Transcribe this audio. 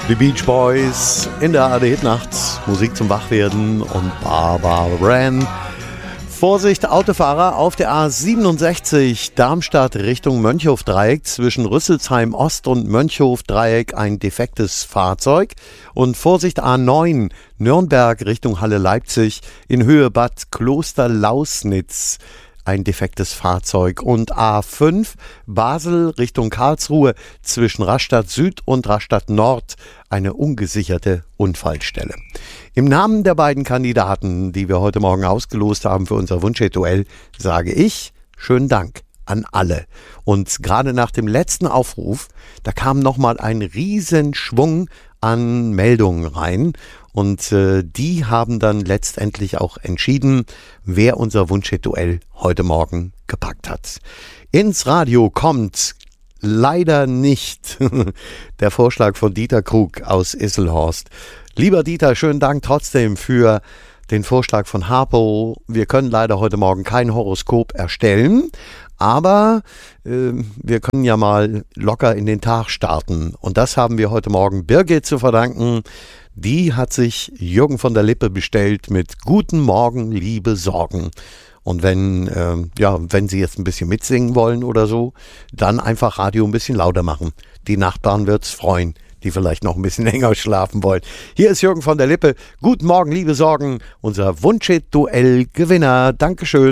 Die Beach Boys in der ARD-Hitnacht, Musik zum Wachwerden und Barbara Rann. Vorsicht, Autofahrer auf der A67 Darmstadt Richtung Mönchhof-Dreieck, zwischen Rüsselsheim Ost und Mönchhof-Dreieck ein defektes Fahrzeug. Und Vorsicht, A9 Nürnberg Richtung Halle-Leipzig in Höhe Bad Kloster-Lausnitz ein defektes Fahrzeug. Und A5 Basel Richtung Karlsruhe zwischen Rastatt Süd und Rastatt Nord eine ungesicherte Unfallstelle. Im Namen der beiden Kandidaten, die wir heute Morgen ausgelost haben für unser Wunschhit-Duell, sage ich schönen Dank an alle. Und gerade nach dem letzten Aufruf, da kam nochmal ein Riesenschwung an Meldungen rein. Und die haben dann letztendlich auch entschieden, wer unser Wunschhit-Duell heute Morgen gepackt hat. Ins Radio kommt leider nicht der Vorschlag von Dieter Krug aus Isselhorst. Lieber Dieter, schönen Dank trotzdem für den Vorschlag von Harpo. Wir können leider heute Morgen kein Horoskop erstellen, aber wir können ja mal locker in den Tag starten. Und das haben wir heute Morgen Birgit zu verdanken. Die hat sich Jürgen von der Lippe bestellt mit Guten Morgen, liebe Sorgen. Und wenn Sie jetzt ein bisschen mitsingen wollen oder so, dann einfach Radio ein bisschen lauter machen. Die Nachbarn wird's freuen, die vielleicht noch ein bisschen länger schlafen wollen. Hier ist Jürgen von der Lippe. Guten Morgen, liebe Sorgen, unser Wunschhit-Duell-Gewinner. Dankeschön.